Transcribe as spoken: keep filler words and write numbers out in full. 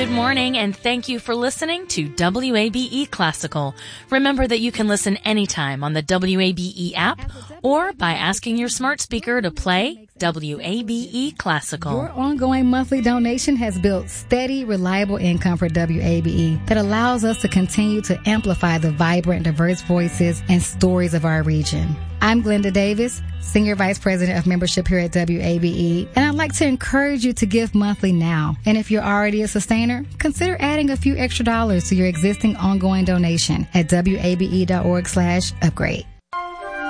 Good morning, and thank you for listening to W A B E Classical. Remember that you can listen anytime on the W A B E app or by asking your smart speaker to play W A B E Classical. Your ongoing monthly donation has built steady, reliable income for W A B E that allows us to continue to amplify the vibrant, diverse voices and stories of our region. I'm Glenda Davis, Senior Vice President of Membership here at W A B E, and I'd like to encourage you to give monthly now. And if you're already a sustainer, consider adding a few extra dollars to your existing ongoing donation at W A B E dot org slash upgrade.